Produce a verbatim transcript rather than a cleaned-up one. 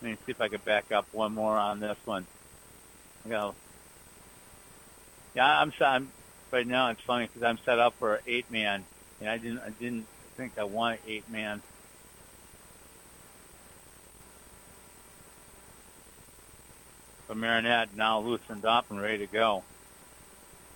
Let me see if I can back up one more on this one. I go. Yeah, I'm, I'm right now. It's funny because I'm set up for an eight man, and I didn't I didn't think I wanted eight man. But Marinette now loosened up and ready to go.